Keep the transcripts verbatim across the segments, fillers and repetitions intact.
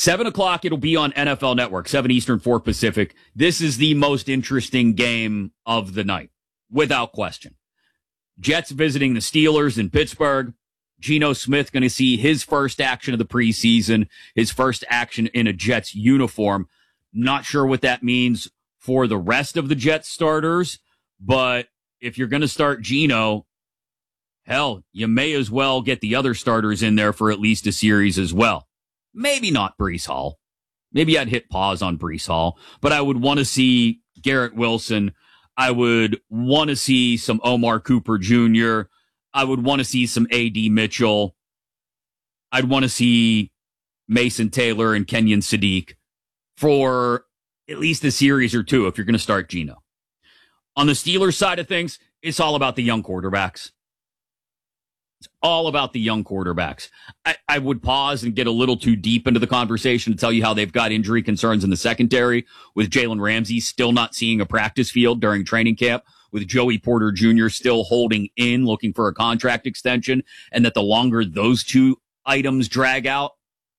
Seven o'clock, it'll be on N F L Network, seven Eastern, four Pacific. This is the most interesting game of the night, without question. Jets visiting the Steelers in Pittsburgh. Geno Smith going to see his first action of the preseason, his first action in a Jets uniform. Not sure what that means for the rest of the Jets starters, but if you're going to start Geno, hell, you may as well get the other starters in there for at least a series as well. Maybe not Breece Hall. Maybe I'd hit pause on Breece Hall, but I would want to see Garrett Wilson. I would want to see some Omar Cooper Junior I would want to see some A D Mitchell. I'd want to see Mason Taylor and Kenyon Sadiq for at least a series or two if you're going to start Geno. On the Steelers side of things, it's all about the young quarterbacks. It's all about the young quarterbacks. I, I would pause and get a little too deep into the conversation to tell you how they've got injury concerns in the secondary, with Jalen Ramsey still not seeing a practice field during training camp, with Joey Porter Junior still holding in, looking for a contract extension, and that the longer those two items drag out,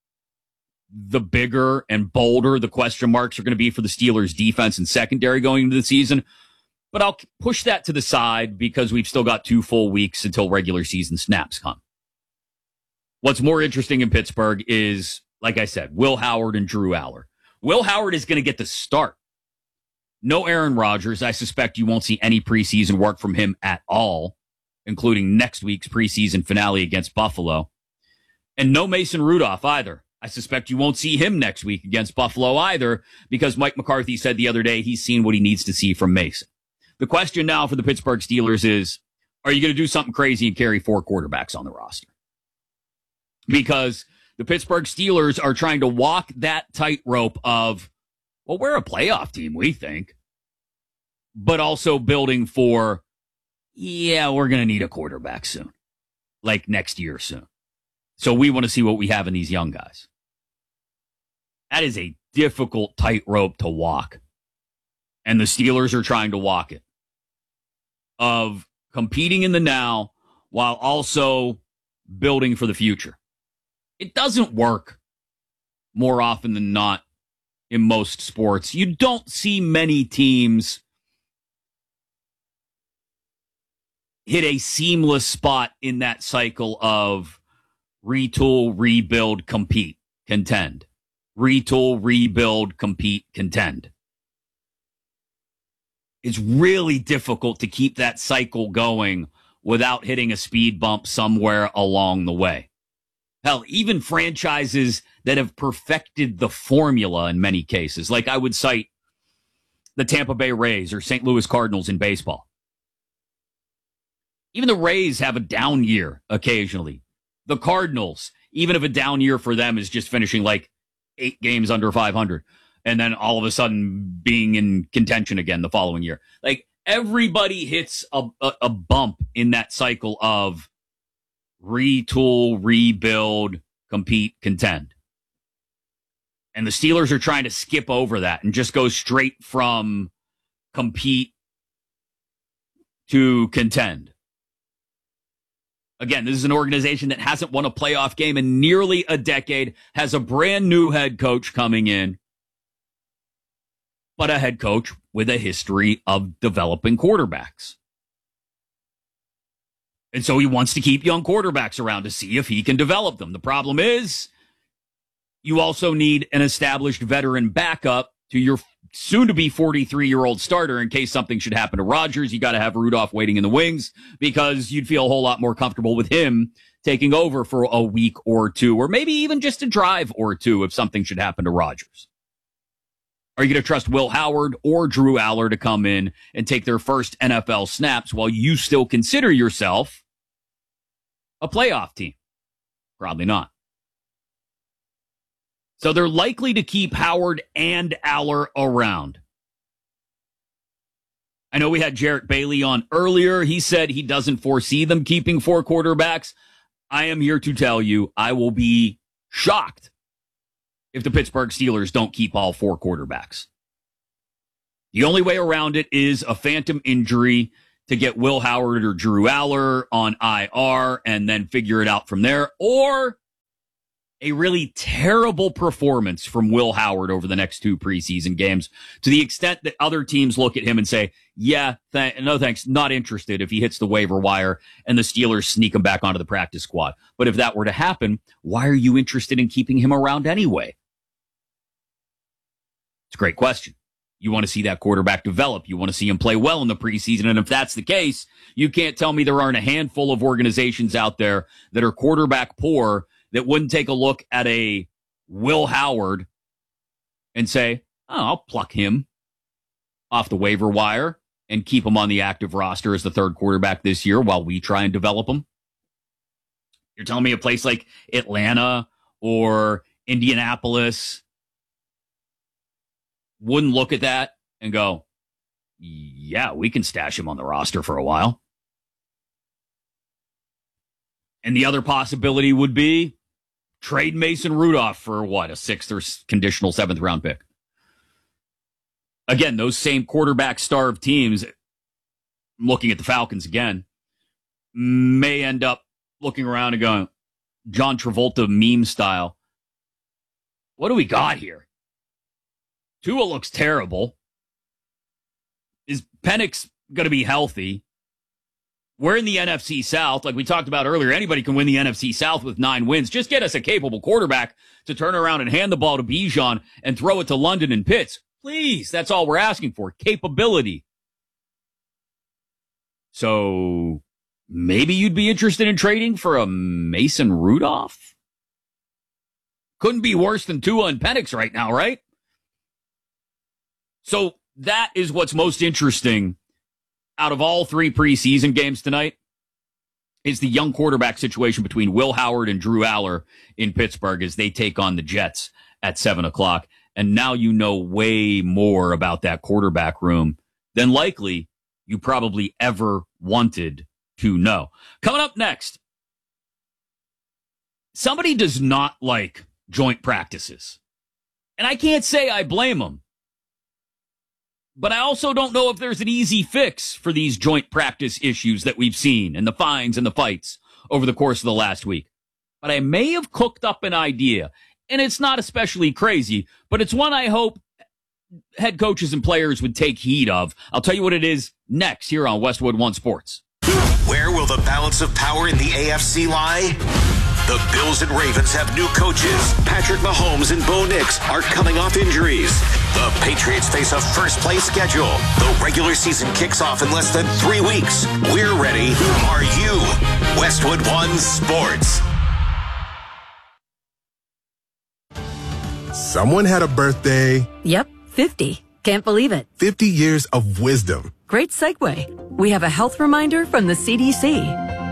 the bigger and bolder the question marks are going to be for the Steelers' defense and secondary going into the season. But I'll push that to the side because we've still got two full weeks until regular season snaps come. What's more interesting in Pittsburgh is, like I said, Will Howard and Drew Aller. Will Howard is going to get the start. No Aaron Rodgers. I suspect you won't see any preseason work from him at all, including next week's preseason finale against Buffalo. And no Mason Rudolph either. I suspect you won't see him next week against Buffalo either, because Mike McCarthy said the other day he's seen what he needs to see from Mason. The question now for the Pittsburgh Steelers is, are you going to do something crazy and carry four quarterbacks on the roster? Because the Pittsburgh Steelers are trying to walk that tightrope of, well, we're a playoff team, we think, but also building for, yeah, we're going to need a quarterback soon, like next year soon. So we want to see what we have in these young guys. That is a difficult tightrope to walk. And the Steelers are trying to walk it. Of competing in the now while also building for the future. It doesn't work more often than not in most sports. You don't see many teams hit a seamless spot in that cycle of retool, rebuild, compete, contend. Retool, rebuild, compete, contend. It's really difficult to keep that cycle going without hitting a speed bump somewhere along the way. Hell, even franchises that have perfected the formula in many cases, like I would cite the Tampa Bay Rays or Saint Louis Cardinals in baseball. Even the Rays have a down year occasionally. The Cardinals, even if a down year for them is just finishing like eight games under five hundred. And then all of a sudden being in contention again the following year. Like, everybody hits a, a, a bump in that cycle of retool, rebuild, compete, contend. And the Steelers are trying to skip over that and just go straight from compete to contend. Again, this is an organization that hasn't won a playoff game in nearly a decade, has a brand new head coach coming in, but a head coach with a history of developing quarterbacks. And so he wants to keep young quarterbacks around to see if he can develop them. The problem is you also need an established veteran backup to your soon-to-be forty-three-year-old starter in case something should happen to Rodgers. You got to have Rudolph waiting in the wings because you'd feel a whole lot more comfortable with him taking over for a week or two, or maybe even just a drive or two if something should happen to Rodgers. Are you going to trust Will Howard or Drew Aller to come in and take their first N F L snaps while you still consider yourself a playoff team? Probably not. So they're likely to keep Howard and Aller around. I know we had Jarrett Bailey on earlier. He said he doesn't foresee them keeping four quarterbacks. I am here to tell you I will be shocked if the Pittsburgh Steelers don't keep all four quarterbacks. The only way around it is a phantom injury to get Will Howard or Drew Aller on I R and then figure it out from there, or a really terrible performance from Will Howard over the next two preseason games, to the extent that other teams look at him and say, yeah, th- no thanks, not interested if he hits the waiver wire and the Steelers sneak him back onto the practice squad. But if that were to happen, why are you interested in keeping him around anyway? It's a great question. You want to see that quarterback develop. You want to see him play well in the preseason. And if that's the case, you can't tell me there aren't a handful of organizations out there that are quarterback poor that wouldn't take a look at a Will Howard and say, oh, I'll pluck him off the waiver wire and keep him on the active roster as the third quarterback this year while we try and develop him. You're telling me a place like Atlanta or Indianapolis wouldn't look at that and go, yeah, we can stash him on the roster for a while. And the other possibility would be trade Mason Rudolph for what, a sixth or conditional seventh round pick. Again, those same quarterback starved teams, looking at the Falcons again, may end up looking around and going, John Travolta meme style, what do we got here? Tua looks terrible. Is Penix going to be healthy? We're in the N F C South. Like we talked about earlier, anybody can win the N F C South with nine wins. Just get us a capable quarterback to turn around and hand the ball to Bijan and throw it to London and Pitts. Please, that's all we're asking for. Capability. So maybe you'd be interested in trading for a Mason Rudolph? Couldn't be worse than Tua and Penix right now, right? So that is what's most interesting out of all three preseason games tonight, is the young quarterback situation between Will Howard and Drew Aller in Pittsburgh as they take on the Jets at seven o'clock. And now you know way more about that quarterback room than likely you probably ever wanted to know. Coming up next, somebody does not like joint practices. And I can't say I blame them. But I also don't know if there's an easy fix for these joint practice issues that we've seen and the fines and the fights over the course of the last week. But I may have cooked up an idea, and it's not especially crazy, but it's one I hope head coaches and players would take heed of. I'll tell you what it is next here on Westwood One Sports. Where will the balance of power in the A F C lie? The Bills and Ravens have new coaches. Patrick Mahomes and Bo Nix are coming off injuries. The Patriots face a first-place schedule. The regular season kicks off in less than three weeks. We're ready. Are you? Westwood One Sports. Someone had a birthday. Yep, fifty. Can't believe it. fifty years of wisdom. Great segue. We have a health reminder from the C D C.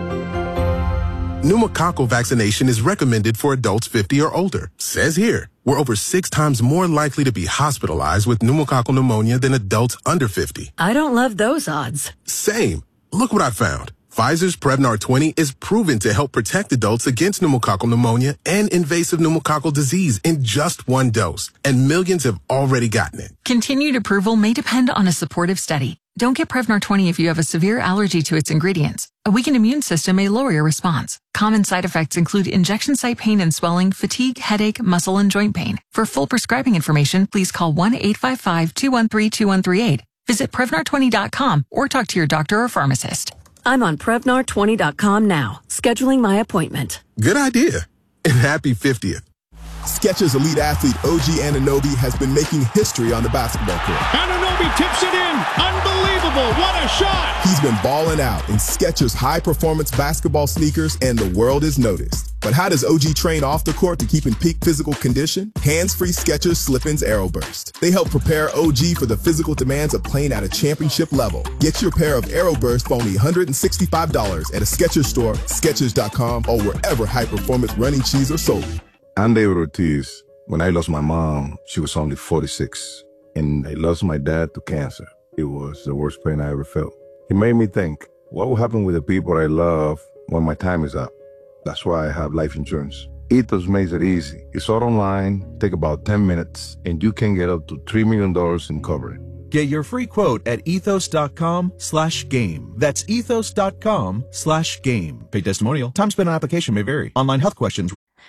Pneumococcal vaccination is recommended for adults fifty or older. Says here, we're over six times more likely to be hospitalized with pneumococcal pneumonia than adults under fifty. I don't love those odds. Same. Look what I found. Pfizer's Prevnar twenty is proven to help protect adults against pneumococcal pneumonia and invasive pneumococcal disease in just one dose. And millions have already gotten it. Continued approval may depend on a supportive study. Don't get Prevnar twenty if you have a severe allergy to its ingredients. A weakened immune system may lower your response. Common side effects include injection site pain and swelling, fatigue, headache, muscle, and joint pain. For full prescribing information, please call one eight five five, two one three, two one three eight. Visit Prevnar twenty dot com or talk to your doctor or pharmacist. I'm on Prevnar twenty dot com now, scheduling my appointment. Good idea. And happy fiftieth. Skechers Elite Athlete O G Anunoby has been making history on the basketball court. Anunoby tips it in. Unbelievable. What a shot. He's been balling out in Skechers high-performance basketball sneakers, and the world is noticed. But how does O G train off the court to keep in peak physical condition? Hands-free Skechers Slip-ins Aeroburst. They help prepare O G for the physical demands of playing at a championship level. Get your pair of Aeroburst for only one hundred sixty-five dollars at a Skechers store, Skechers dot com, or wherever high-performance running shoes are sold. I'm David Ortiz. When I lost my mom, she was only forty-six, and I lost my dad to cancer. It was the worst pain I ever felt. It made me think, what will happen with the people I love when my time is up? That's why I have life insurance. Ethos makes it easy. It's all online, take about ten minutes, and you can get up to three million dollars in coverage. Get your free quote at ethos dot com slash game. That's ethos dot com slash game. Paid testimonial. Time spent on application may vary. Online health questions.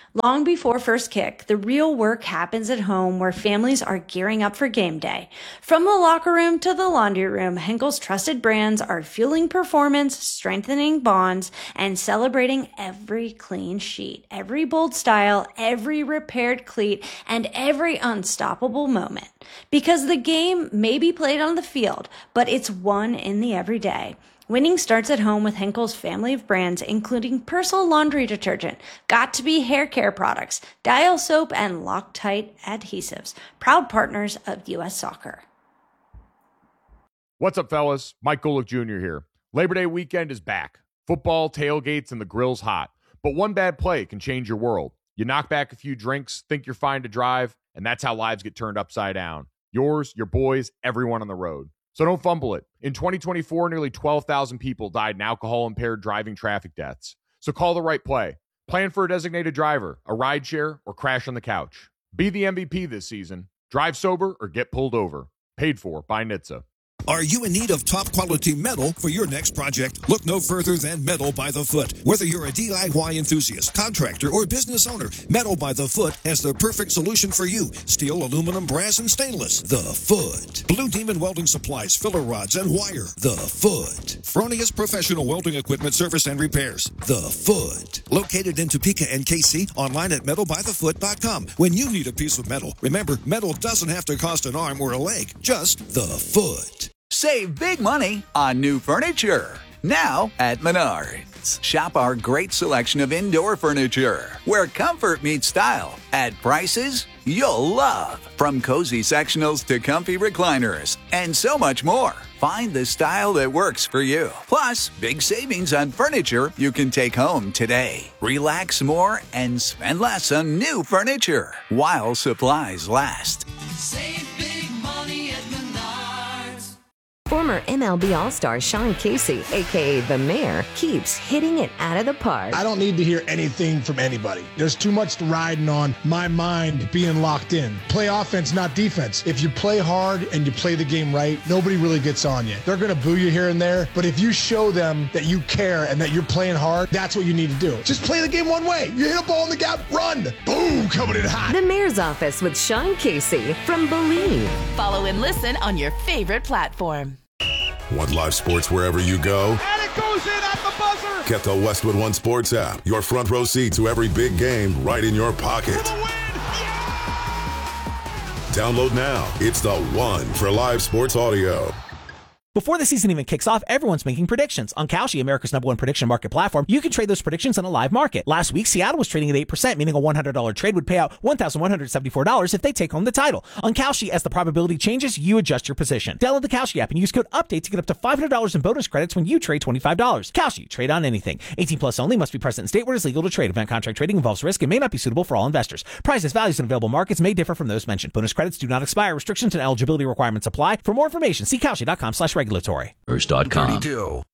Long before first kick, the real work happens at home where families are gearing up for game day. From the locker room to the laundry room, Henkel's trusted brands are fueling performance, strengthening bonds, and celebrating every clean sheet, every bold style, every repaired cleat, and every unstoppable moment. Because the game may be played on the field, but it's won in the everyday. Winning starts at home with Henkel's family of brands, including Persil laundry detergent, Got2b hair care products, Dial soap, and Loctite adhesives. Proud partners of U S Soccer. What's up, fellas? Mike Golick Junior here. Labor Day weekend is back. Football, tailgates, and the grill's hot. But one bad play can change your world. You knock back a few drinks, think you're fine to drive, and that's how lives get turned upside down. Yours, your boys, everyone on the road. So don't fumble it. In twenty twenty-four, nearly twelve thousand people died in alcohol-impaired driving traffic deaths. So call the right play. Plan for a designated driver, a rideshare, or crash on the couch. Be the M V P this season. Drive sober or get pulled over. Paid for by N H T S A. Are you in need of top-quality metal for your next project? Look no further than Metal by the Foot. Whether you're a D I Y enthusiast, contractor, or business owner, Metal by the Foot has the perfect solution for you. Steel, aluminum, brass, and stainless. The Foot. Blue Demon Welding Supplies, filler rods, and wire. The Foot. Fronius Professional Welding Equipment Service and Repairs. The Foot. Located in Topeka and K C, online at metal by the foot dot com. When you need a piece of metal, remember, metal doesn't have to cost an arm or a leg. Just the Foot. Save big money on new furniture. Now at Menards. Shop our great selection of indoor furniture, where comfort meets style, at prices you'll love. From cozy sectionals to comfy recliners, and so much more. Find the style that works for you. Plus, big savings on furniture you can take home today. Relax more and spend less on new furniture while supplies last. Save big money at Menards. Former M L B All-Star Sean Casey, a k a. The Mayor, keeps hitting it out of the park. I don't need to hear anything from anybody. There's too much riding on my mind being locked in. Play offense, not defense. If you play hard and you play the game right, nobody really gets on you. They're going to boo you here and there, but if you show them that you care and that you're playing hard, that's what you need to do. Just play the game one way. You hit a ball in the gap, run. Boom, coming in hot. The Mayor's Office with Sean Casey from Believe. Follow and listen on your favorite platform. Want live sports wherever you go? And it goes in at the buzzer! Get the Westwood One Sports app. Your front row seat to every big game right in your pocket. For the win! Yeah! Download now. It's the one for live sports audio. Before the season even kicks off, everyone's making predictions. On Kalshi, America's number one prediction market platform, you can trade those predictions on a live market. Last week, Seattle was trading at eight percent, meaning a one hundred dollars trade would pay out one thousand one hundred seventy-four dollars if they take home the title. On Kalshi, as the probability changes, you adjust your position. Download the Kalshi app and use code UPDATE to get up to five hundred dollars in bonus credits when you trade twenty-five dollars. Kalshi, trade on anything. eighteen plus only, must be present in state where it is legal to trade. Event contract trading involves risk and may not be suitable for all investors. Prices, values, and available markets may differ from those mentioned. Bonus credits do not expire. Restrictions and eligibility requirements apply. For more information, see Kalshi dot com slash regulatory. dot com.